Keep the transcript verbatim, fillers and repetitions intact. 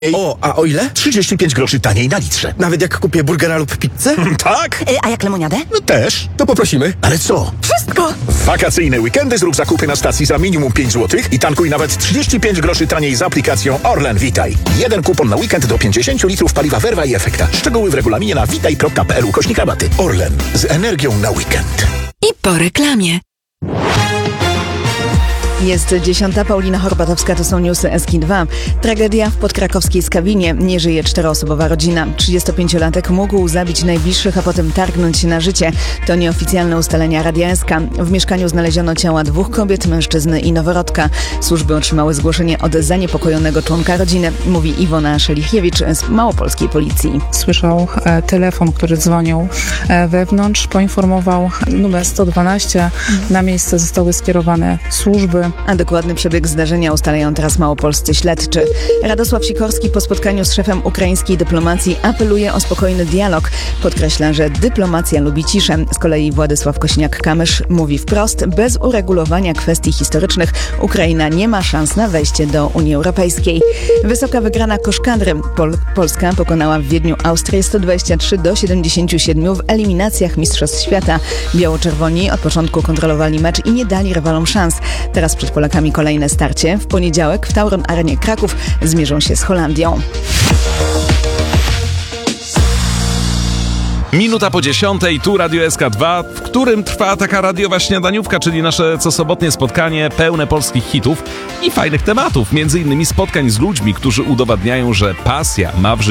O, a o ile? trzydzieści pięć groszy taniej na litrze. Nawet jak kupię burgera lub pizzę? Tak? Y, a jak lemoniadę? No też. To poprosimy. Ale co? Wszystko! W wakacyjne weekendy zrób zakupy na stacji za minimum pięć złotych i tankuj nawet trzydzieści pięć groszy taniej z aplikacją Orlen Witaj. Jeden kupon na weekend do pięćdziesiąt litrów paliwa Verva i Efekta. Szczegóły w regulaminie na witaj kropka p l ukośnik rabaty. Orlen. Z energią na weekend. I po reklamie. Jest dziesiąta. Paulina Horbatowska, to są newsy S K dwa. Tragedia w podkrakowskiej Skawinie. Nie żyje czteroosobowa rodzina. trzydziestopięciolatek mógł zabić najbliższych, a potem targnąć się na życie. To nieoficjalne ustalenia Radia S K. W mieszkaniu znaleziono ciała dwóch kobiet, mężczyzny i noworodka. Służby otrzymały zgłoszenie od zaniepokojonego członka rodziny, mówi Iwona Szelichiewicz z małopolskiej policji. Słyszał e, telefon, który dzwonił e, wewnątrz, poinformował numer sto dwanaście. Na miejsce zostały skierowane służby. A dokładny przebieg zdarzenia ustalają teraz małopolscy śledczy. Radosław Sikorski po spotkaniu z szefem ukraińskiej dyplomacji apeluje o spokojny dialog. Podkreśla, że dyplomacja lubi ciszę. Z kolei Władysław Kośniak-Kamysz mówi wprost, bez uregulowania kwestii historycznych Ukraina nie ma szans na wejście do Unii Europejskiej. Wysoka wygrana koszkadry. Pol- Polska pokonała w Wiedniu Austrię sto dwadzieścia trzy do siedemdziesięciu siedmiu w eliminacjach Mistrzostw Świata. Biało-czerwoni od początku kontrolowali mecz i nie dali rywalom szans. Teraz przed Polakami kolejne starcie. W poniedziałek w Tauron Arenie Kraków zmierzą się z Holandią. Minuta po dziesiątej, tu Radio S K dwa, w którym trwa taka radiowa śniadaniówka, czyli nasze cosobotnie spotkanie pełne polskich hitów i fajnych tematów, między innymi spotkań z ludźmi, którzy udowadniają, że pasja ma w życiu